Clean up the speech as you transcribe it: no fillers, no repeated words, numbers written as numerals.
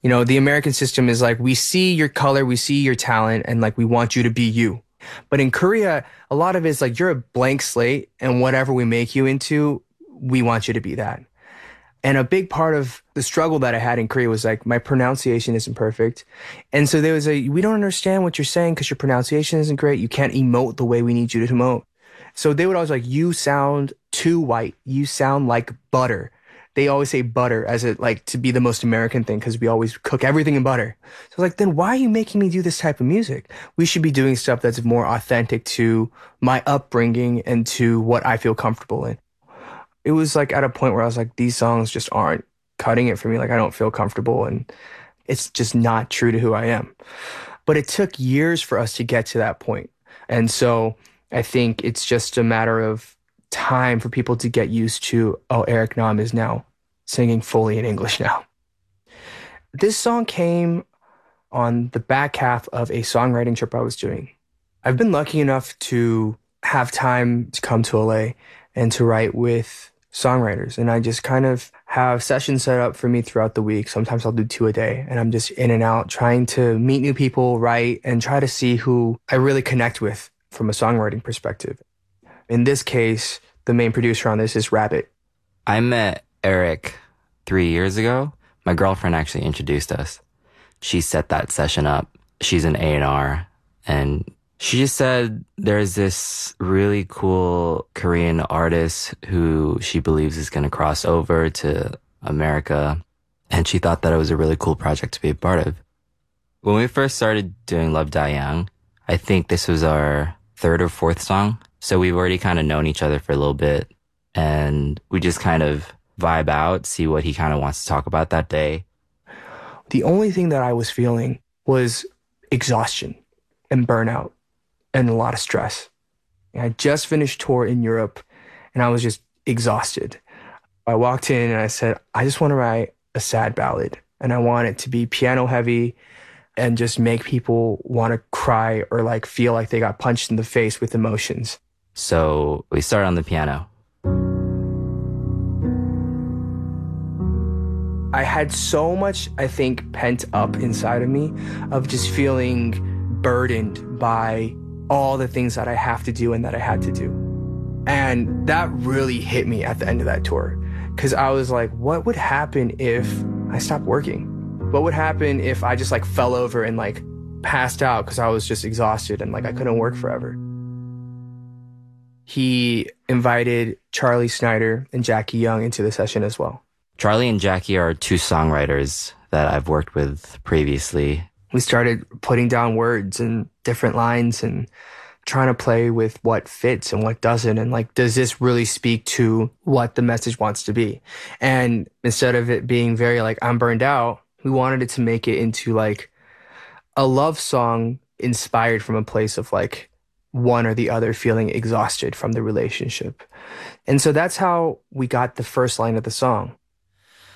You know, the American system is like, we see your color, we see your talent, and like, we want you to be you. But in Korea, a lot of it is like, you're a blank slate, and whatever we make you into, we want you to be that. And a big part of the struggle that I had in Korea was like, my pronunciation isn't perfect. And so there was we don't understand what you're saying because your pronunciation isn't great. You can't emote the way we need you to emote. So they would always like, you sound too white. You sound like butter. They always say butter as it like to be the most American thing because we always cook everything in butter. So like, then why are you making me do this type of music? We should be doing stuff that's more authentic to my upbringing and to what I feel comfortable in. It was like at a point where I was like, these songs just aren't cutting it for me. Like, I don't feel comfortable and it's just not true to who I am. But it took years for us to get to that point. And so I think it's just a matter of time for people to get used to, oh, Eric Nam is now singing fully in English now. This song came on the back half of a songwriting trip I was doing. I've been lucky enough to have time to come to LA and to write with songwriters. And I just kind of have sessions set up for me throughout the week. Sometimes I'll do 2 a day and I'm just in and out trying to meet new people, write, and try to see who I really connect with from a songwriting perspective. In this case, the main producer on this is Rabbit. I met Eric 3 years ago. My girlfriend actually introduced us. She set that session up. She's an A&R, and she just said there's this really cool Korean artist who she believes is going to cross over to America, and she thought that it was a really cool project to be a part of. When we first started doing Love Die Young, I think this was our 3rd or 4th song. So we've already kind of known each other for a little bit, and we just kind of vibe out, see what he kind of wants to talk about that day. The only thing that I was feeling was exhaustion and burnout and a lot of stress. I just finished tour in Europe and I was just exhausted. I walked in and I said, I just want to write a sad ballad and I want it to be piano heavy and just make people want to cry or like feel like they got punched in the face with emotions. So we started on the piano. I had so much, I think, pent up inside of me of just feeling burdened by all the things that I have to do and that I had to do. And that really hit me at the end of that tour. Because I was like, what would happen if I stopped working? What would happen if I just like fell over and like passed out because I was just exhausted and like I couldn't work forever? He invited Charlie Snyder and Jackie Young into the session as well. Charlie and Jackie are 2 songwriters that I've worked with previously. We started putting down words and different lines and trying to play with what fits and what doesn't. And like, does this really speak to what the message wants to be? And instead of it being very like, I'm burned out, we wanted it to make it into like a love song inspired from a place of like one or the other feeling exhausted from the relationship. And so that's how we got the first line of the song.